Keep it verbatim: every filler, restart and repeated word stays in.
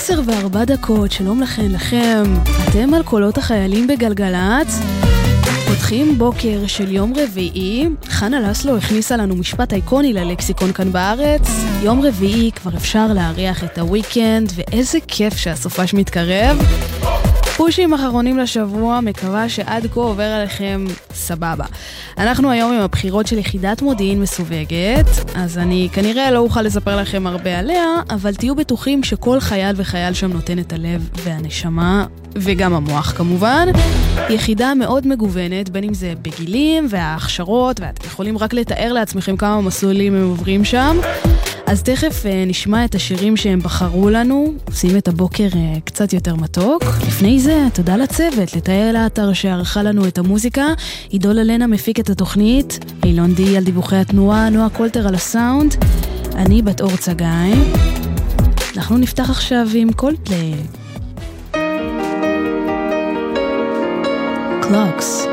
עשר וארבע דקות, שלום לכם, לכם. אתם על קולות החיילים בגלגלת. פותחים בוקר של יום רביעי. חנה לסלו הכניסה לנו משפט אייקוני ללקסיקון כאן בארץ. יום רביעי כבר אפשר להריח את הוויקנד, ואיזה כיף שהסופש מתקרב. פושים אחרונים לשבוע, מקווה שעד כה עובר עליכם סבבה. אנחנו היום עם הבחירות של יחידת מודיעין מסווגת, אז אני כנראה לא אוכל לספר לכם הרבה עליה, אבל תהיו בטוחים שכל חייל וחייל שם נותן את הלב והנשמה, וגם המוח כמובן. יחידה מאוד מגוונת, בין אם זה בגילים וההכשרות, ואתם יכולים רק לתאר לעצמכם כמה מסלולים הם עוברים שם. אז תכף נשמע את השירים שהם בחרו לנו, עושים את הבוקר קצת יותר מתוק. לפני זה, תודה לצוות, לתאר לאתר שערכה לנו את המוזיקה, עידו ללנה מפיק את התוכנית, אילון די על דיווחי התנועה, נועה קולטר על הסאונד, אני בת אור צגאי. אנחנו נפתח עכשיו עם קולטפליי. Clocks.